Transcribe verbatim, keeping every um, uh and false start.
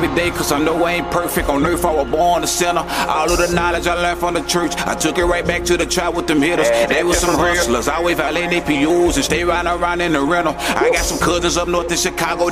every day, cause I know I ain't perfect. On earth, I was born a sinner. All of the knowledge I learned from the church, I took it right back to the trap with them hitters. They was some hustlers, always violating A P Us and stay riding around in the rental. I got some cousins up north in Chicago.